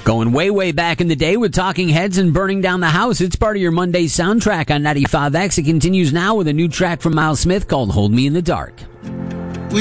Going way, way back in the day with Talking Heads and Burning Down the House. It's part of your Monday soundtrack on 95X. It continues now with a new track from Miles Smith called Hold Me in the Dark.